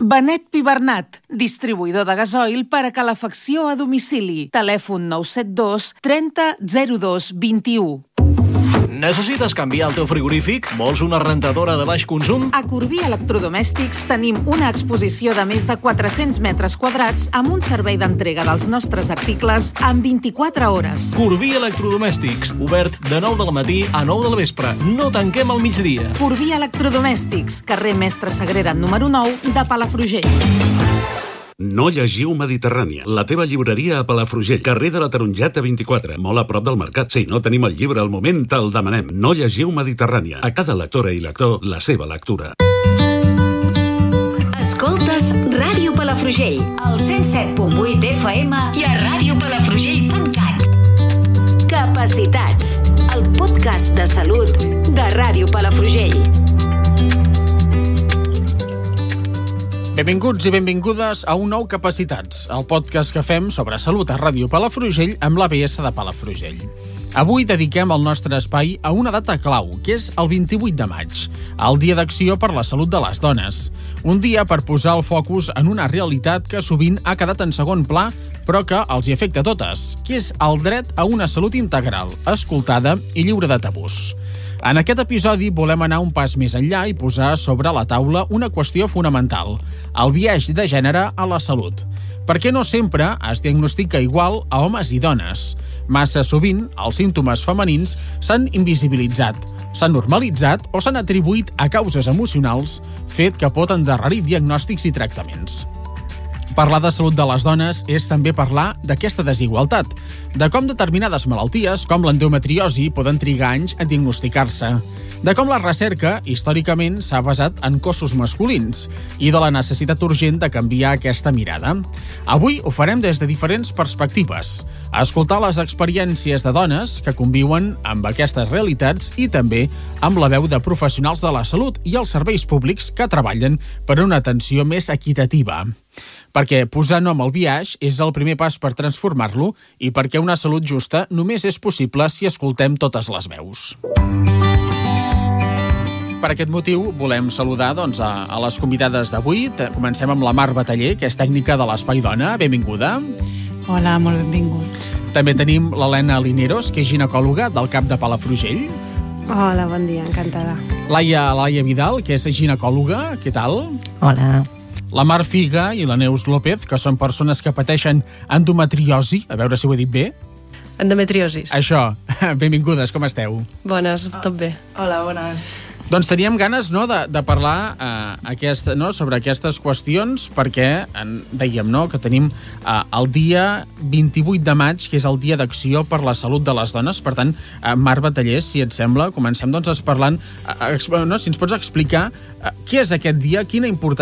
Benet Pi Bernat, distribuïdor de gasoil per a calefacció a domicili. Telèfon 972 30 02 21. Necessites canviar el teu frigorífic? Vols una rentadora de baix consum? A Corbí Electrodomèstics tenim una exposició de més de 400 metres quadrats amb un servei d'entrega dels nostres articles en 24 hores. Corbí Electrodomèstics, obert de 9 del matí a 9 del vespre. No tanquem al migdia. Corbí Electrodomèstics, carrer Mestre Sagrera número 9 de Palafrugell. No llegiu Mediterrània, la teva llibreria a Palafrugell, carrer de la Tarongeta 24, molt a prop del mercat. Si no tenim el llibre al moment, te'l demanem. No llegiu Mediterrània. A cada lectora i lector, la seva lectura. Escoltes Ràdio Palafrugell, al 107.8 FM i a radiopalafrugell.cat. Capacitats, el podcast de salut de Ràdio Palafrugell. Benvinguts i benvingudes a un nou Capacitats, el podcast que fem sobre salut a Ràdio Palafrugell amb l'ABS de Palafrugell. Avui dediquem el nostre espai a una data clau, que és el 28 de maig, el Dia d'Acció per la Salut de les Dones. Un dia per posar el focus en una realitat que sovint ha quedat en segon pla, però que els hi afecta a totes, que és el dret a una salut integral, escoltada i lliure de tabús. En aquest episodi volem anar un pas més enllà i posar sobre la taula una qüestió fonamental, el biaix de gènere a la salut. Perquè no sempre es diagnostica igual a homes i dones. Massa sovint, els símptomes femenins s'han invisibilitzat, s'han normalitzat o s'han atribuït a causes emocionals, fet que pot endarrerir diagnòstics i tractaments. Parlar de salut de les dones és també parlar d'aquesta desigualtat, de com determinades malalties, com l'endometriosi, poden trigar anys a diagnosticar-se, de com la recerca, històricament, s'ha basat en cossos masculins i de la necessitat urgent de canviar aquesta mirada. Avui ho farem des de diferents perspectives, a escoltar les experiències de dones que conviuen amb aquestes realitats i també amb la veu de professionals de la salut i els serveis públics que treballen per una atenció més equitativa. Perquè posar nom al biaix és el primer pas per transformar-lo i perquè una salut justa només és possible si escoltem totes les veus. Per aquest motiu volem saludar a les convidades d'avui. Comencem amb la Mar Bataller, que és tècnica de l'Espai Dona. Benvinguda. Hola, molt benvinguts. També tenim l'Helena Lineros, que és ginecòloga del CAP de Palafrugell. Hola, bon dia, encantada. Laia Vidal, que és ginecòloga. Què tal? Hola. La Mar Figa i la Neus López, que són persones que pateixen endometriosi, a veure si ho he dit bé. Endometriosis. Això, benvingudes, com esteu? Bones, tot bé. Hola, bones. Doncs teníem ganes de parlar sobre aquestes qüestions perquè dèiem que tenim el dia 28 de maig, que és el Dia d'Acció per la Salut de les Dones. Per tant, Mar Bataller, si et sembla, comencem parlant, si ens pots explicar què és aquest dia, quina importància